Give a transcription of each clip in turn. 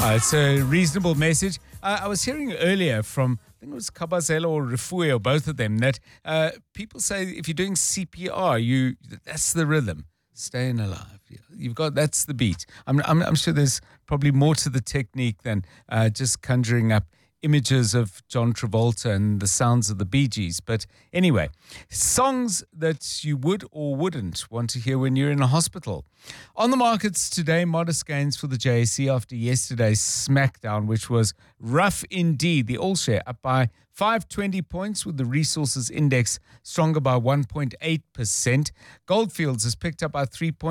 It's a reasonable message. I was hearing earlier from, I think it was Kabazela or Refuwe or both of them, that people say if you're doing CPR, that's the rhythm. Staying alive. You've got, that's the beat. I'm sure there's probably more to the technique than just conjuring up images of John Travolta and the sounds of the Bee Gees. But anyway, songs that you would or wouldn't want to hear when you're in a hospital. On the markets today, modest gains for the JSE after yesterday's smackdown, which was rough indeed. The All Share up by 520 points, with the Resources Index stronger by 1.8%. Goldfields has picked up by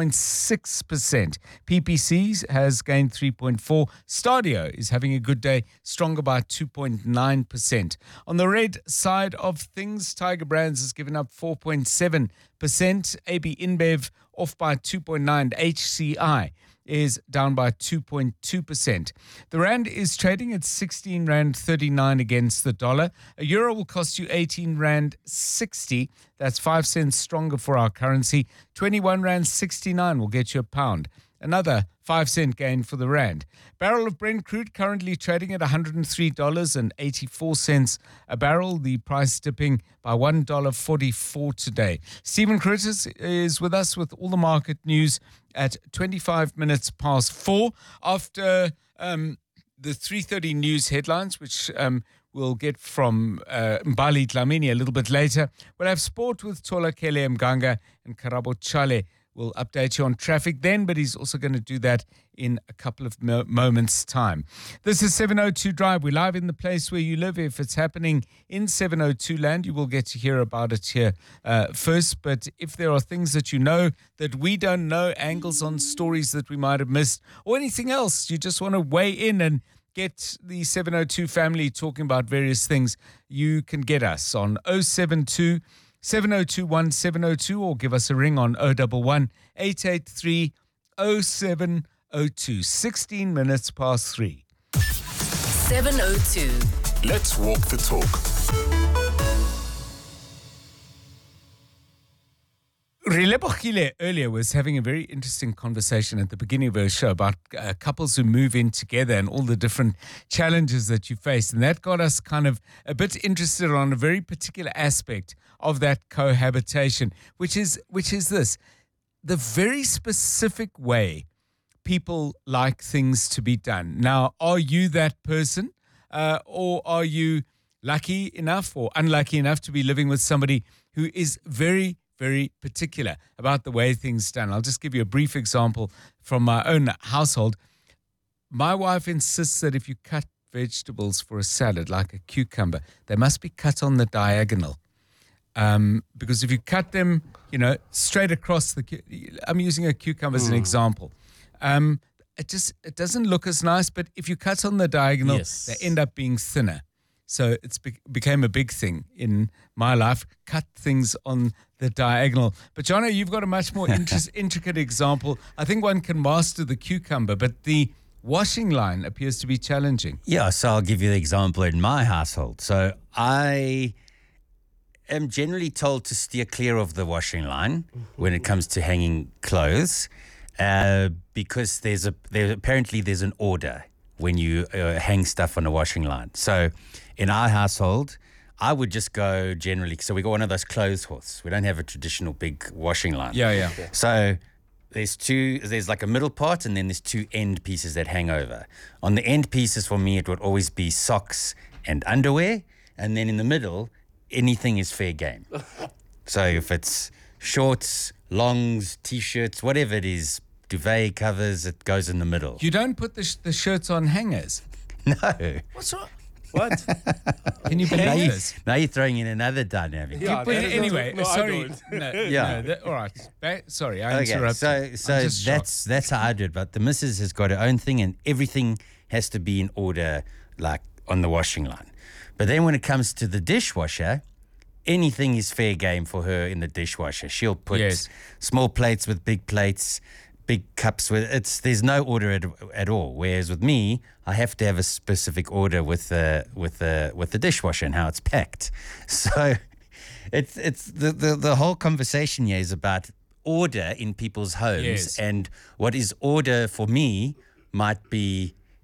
3.6%. PPC has gained 3.4%. Stadio is having a good day, stronger by 2.9%. On the red side of things, Tiger Brands has given up 4.7%. AB InBev off by 2.9%. HCI is down by 2.2%. The rand is trading at 16 rand 39 against the dollar. A euro will cost you 18 rand 60. That's 5 cents stronger for our currency. 21 rand 69 will get you a pound. Another 5-cent gain for the rand. Barrel of Brent crude currently trading at $103.84 a barrel. The price dipping by $1.44 today. Stephen Critters is with us with all the market news at 25 minutes past 4. After the 3:30 news headlines, which we'll get from Mbali Dlamini a little bit later, we'll have sport with Tola Kele Mganga, and Karabo Chale will update you on traffic then, but he's also going to do that in a couple of moments' time. This is 702 Drive. We're live in the place where you live. If it's happening in 702 land, you will get to hear about it here first. But if there are things that you know that we don't know, angles on stories that we might have missed, or anything else, you just want to weigh in and get the 702 family talking about various things, you can get us on 072 7021 702 or give us a ring on 011 883 0702. 16 minutes past 3. 702. Let's walk the talk. Rilebochile earlier was having a very interesting conversation at the beginning of her show about couples who move in together and all the different challenges that you face. And that got us kind of a bit interested on a very particular aspect of that cohabitation, which is this: the very specific way people like things to be done. Now, are you that person, or are you lucky enough or unlucky enough to be living with somebody who is very, very particular about the way things are done? I'll just give you a brief example from my own household. My wife insists that if you cut vegetables for a salad, like a cucumber, they must be cut on the diagonal. Because if you cut them, straight across I'm using a cucumber as an example. It doesn't look as nice, but if you cut on the diagonal, they end up being thinner. So it's became a big thing in my life, cut things on the diagonal. But Jono, you've got a much more intricate example. I think one can master the cucumber, but the washing line appears to be challenging. Yeah, so I'll give you the example in my household. So I am generally told to steer clear of the washing line when it comes to hanging clothes, because apparently there's an order when you hang stuff on a washing line. So in our household, I would just go generally, so we got one of those clothes horses. We don't have a traditional big washing line. Yeah. So there's like a middle part, and then there's two end pieces that hang over. On the end pieces, for me, it would always be socks and underwear, and then in the middle, anything is fair game. So if it's shorts, longs, t-shirts, whatever it is, duvet covers, it goes in the middle. You don't put the shirts on hangers? No. What's wrong? What? Can you believe this? Now you're throwing in another dynamic. Yeah, Anyway, no, I sorry. don't. All right. Sorry, I interrupted. So that's how I do it. But the missus has got her own thing, and everything has to be in order, like on the washing line. But then when it comes to the dishwasher, anything is fair game for her in the dishwasher. She'll put small plates with big plates, big cups with there's no order at all. Whereas with me, I have to have a specific order with the dishwasher and how it's packed. So it's the whole conversation here is about order in people's homes, and what is order for me might be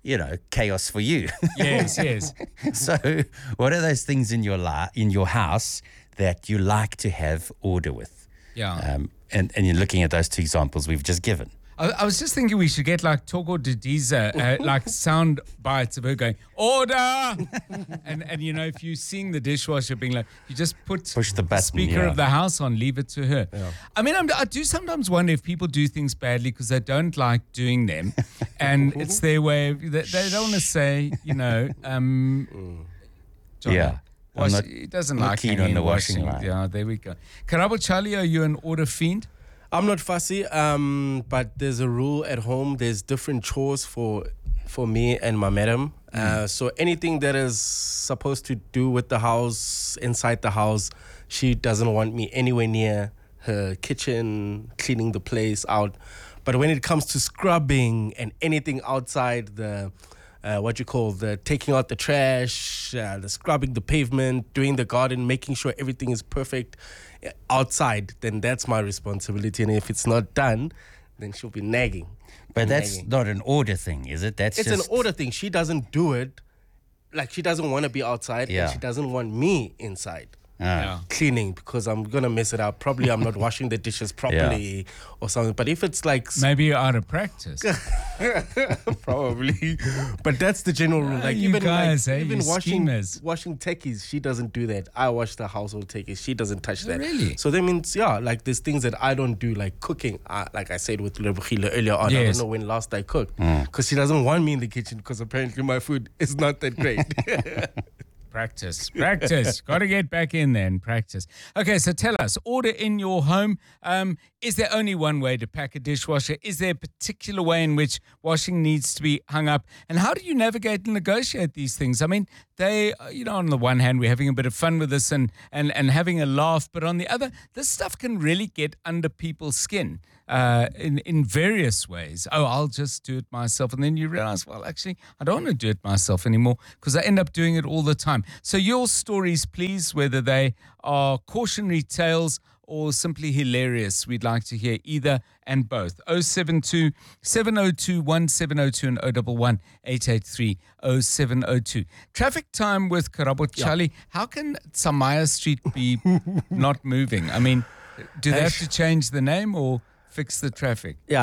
chaos for you. Yes, yes. So, what are those things in your house that you like to have order with? Yeah. And you're looking at those two examples we've just given. I was just thinking we should get like Togo Didiza, like sound bites of her going, order! and if you seeing the dishwasher being like, you just push the button, speaker of the house on, leave it to her. Yeah. I mean, I do sometimes wonder if people do things badly because they don't like doing them. And it's their way of, they don't want to say, John, Yeah. he doesn't not like keen hanging on the in washing line. Yeah, there we go. Karabo Charlie, are you an order fiend? I'm not fussy, but there's a rule at home. There's different chores for me and my madam. So anything that is supposed to do with the house, inside the house, she doesn't want me anywhere near her kitchen, cleaning the place out. But when it comes to scrubbing and anything outside the taking out the trash, the scrubbing the pavement, doing the garden, making sure everything is perfect outside, then that's my responsibility. And if it's not done, then she'll be nagging. But that's not an order thing, is it? It's an order thing. She doesn't do it. Like, she doesn't want to be outside, and she doesn't want me inside. Cleaning, because I'm gonna mess it up. Probably I'm not washing the dishes properly or something. But if it's like maybe you're out of practice. Probably. But that's the general rule. Like, you even guys, even washing schemers. techies, she doesn't do that. I wash the household techies. She doesn't touch that. Really? So that means like there's things that I don't do, like cooking. Like I said with Lebohile earlier on. I don't know when last I cooked because she doesn't want me in the kitchen because apparently my food is not that great. Practice. Got to get back in there and practice. Okay, so tell us, order in your home. Is there only one way to pack a dishwasher? Is there a particular way in which washing needs to be hung up? And how do you navigate and negotiate these things? I mean, they, on the one hand, we're having a bit of fun with this and having a laugh. But on the other, this stuff can really get under people's skin in various ways. Oh, I'll just do it myself. And then you realize, well, actually, I don't want to do it myself anymore because I end up doing it all the time. So your stories, please, whether they are cautionary tales or simply hilarious, we'd like to hear either and both. 072 702 1702 and 011 883 0702. Traffic time with Karabo Charlie. How can Samaya Street be not moving? I mean, do they have to change the name or fix the traffic? Yeah,